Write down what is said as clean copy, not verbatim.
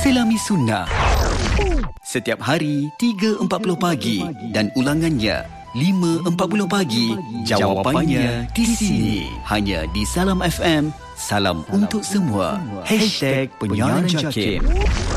Selami Sunnah. Setiap hari 3.40 pagi dan ulangannya 5.40 pagi. Jawapannya di sini. Hanya di Salam FM. Salam untuk semua. #penyiaran JAKIM.